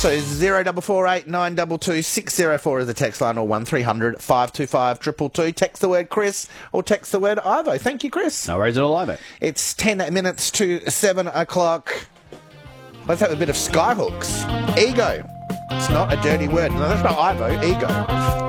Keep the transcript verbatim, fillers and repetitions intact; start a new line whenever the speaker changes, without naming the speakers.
So zero double four eight nine double two six zero four is the text line, or one three hundred five two five triple two. Text the word Chris or text the word Ivo. Thank you, Chris.
No worries at all, Ivo.
It's ten minutes to seven o'clock. Let's have a bit of Skyhooks. Ego. It's not a dirty word. No, that's not Ivo. Ego.